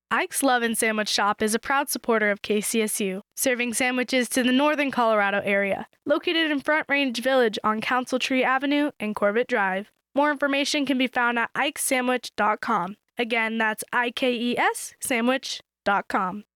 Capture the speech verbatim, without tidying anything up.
Ike's Love and Sandwich Shop is a proud supporter of K C S U, serving sandwiches to the northern Colorado area. Located in Front Range Village on Council Tree Avenue and Corbett Drive. More information can be found at ikes sandwich dot com. Again, that's I K E S sandwich dot com.